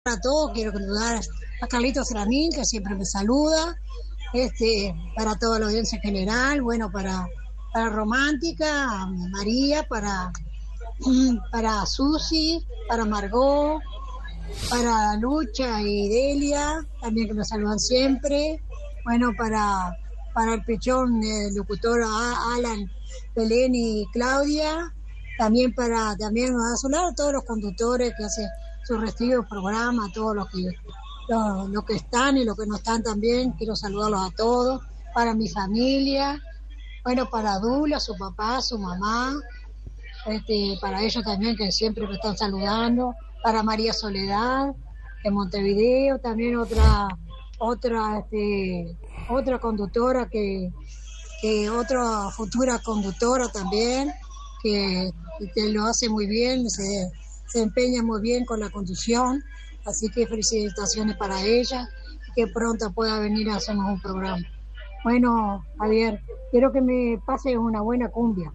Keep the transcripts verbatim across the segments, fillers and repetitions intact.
A todos, quiero saludar a Carlitos Serranín, que siempre me saluda, este, para toda la audiencia en general, bueno, para, para Romántica, a María, para, para Susi, para Margot, para Lucha y Delia, también que me saludan siempre, bueno, para, para el pechón, el locutor Alan, Belén y Claudia, también para, también a su lado todos los conductores que hacen sus respectivos programas, todos los que, los, los que están y los que no están también, quiero saludarlos a todos, para mi familia, bueno, para Dula, su papá, su mamá, este, para ellos también que siempre me están saludando, para María Soledad, de Montevideo, también otra, otra, este, otra conductora que, que otra futura conductora también, que, que lo hace muy bien, se se empeña muy bien con la conducción, así que felicitaciones para ella, que pronto pueda venir a hacernos un programa. Bueno, Javier, quiero que me pase una buena cumbia.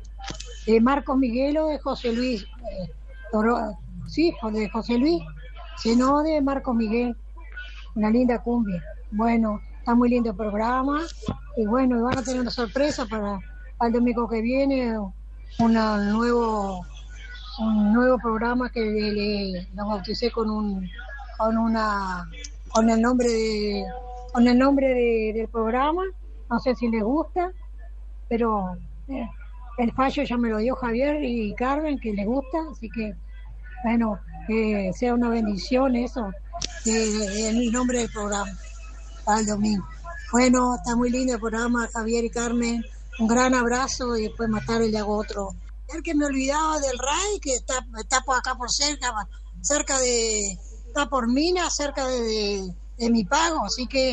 De Marcos Miguelo, de José Luis, eh, Toro, sí, de José Luis, sino de Marcos Miguel, una linda cumbia. Bueno, está muy lindo el programa, y bueno, van a tener una sorpresa para, para el domingo que viene, una nuevo... un nuevo programa que le, le, lo bauticé con un con una con el nombre de con el nombre de, del programa, no sé si les gusta, pero eh, el fallo ya me lo dio Javier y Carmen, que les gusta, así que bueno, que sea una bendición eso, que el nombre del programa para el domingo. Bueno, está muy lindo el programa, Javier y Carmen, un gran abrazo, y después más tarde le hago otro. El que me olvidaba del R A I, que está, está por acá por cerca, cerca de, está por Minas, cerca de, de, de mi pago, así que,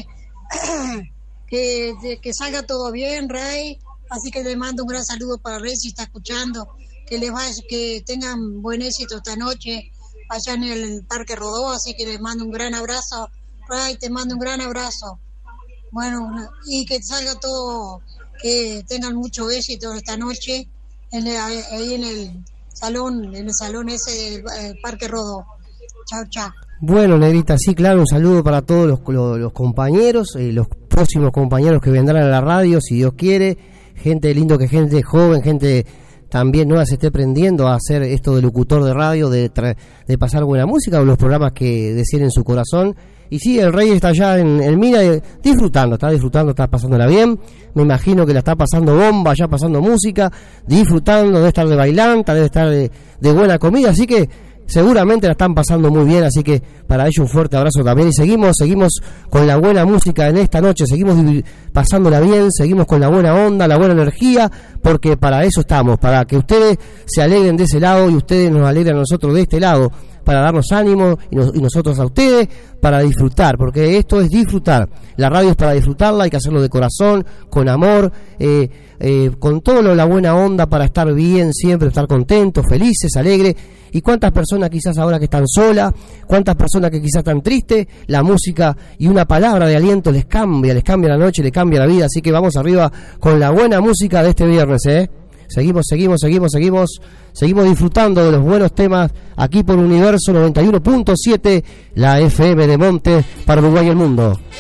que de, que salga todo bien, R A I, así que le mando un gran saludo para Rey si está escuchando, que les vaya, que tengan buen éxito esta noche allá en el Parque Rodó, así que les mando un gran abrazo, R A I, te mando un gran abrazo, bueno, y que salga todo, que tengan mucho éxito esta noche, En el, ahí en el salón, en el salón ese del eh, Parque Rodó. Chao, chao. Bueno, Negrita, sí, claro, un saludo para todos los, los, los compañeros, eh, los próximos compañeros que vendrán a la radio, si Dios quiere, gente lindo, que gente joven, gente también nueva se esté prendiendo a hacer esto de locutor de radio, de, tra- de pasar buena música, o los programas que deciden en su corazón. Y sí, el Rey está allá en el Mina disfrutando, está disfrutando, está pasándola bien. Me imagino que la está pasando bomba, ya pasando música, disfrutando, debe estar de bailanta, debe estar de, de buena comida, así que seguramente la están pasando muy bien, así que para ellos un fuerte abrazo también. Y seguimos, seguimos con la buena música en esta noche, seguimos pasándola bien, seguimos con la buena onda, la buena energía, porque para eso estamos, para que ustedes se alegren de ese lado y ustedes nos alegren a nosotros de este lado, para darnos ánimo y, nos, y nosotros a ustedes para disfrutar, porque esto es disfrutar. La radio es para disfrutarla, hay que hacerlo de corazón, con amor, eh, eh, con toda la buena onda para estar bien siempre, estar contentos, felices, alegres. Y cuántas personas quizás ahora que están solas, cuántas personas que quizás están tristes, la música y una palabra de aliento les cambia, les cambia la noche, les cambia la vida. Así que vamos arriba con la buena música de este viernes, ¿eh? Seguimos, seguimos, seguimos, seguimos, seguimos disfrutando de los buenos temas aquí por Universo noventa y uno punto siete, la F M de Montes para Uruguay y el mundo.